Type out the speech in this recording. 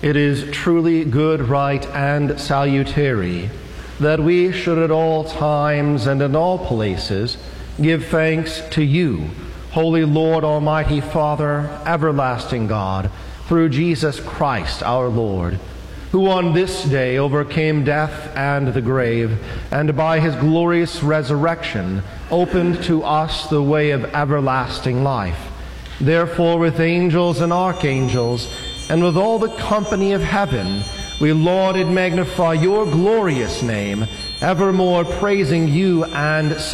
It is truly good, right, and salutary that we should at all times and in all places give thanks to you, Holy Lord, Almighty Father, everlasting God, through Jesus Christ our Lord, who on this day overcame death and the grave, and by his glorious resurrection opened to us the way of everlasting life. Therefore, with angels and archangels, and with all the company of heaven, we laud and magnify your glorious name, evermore praising you and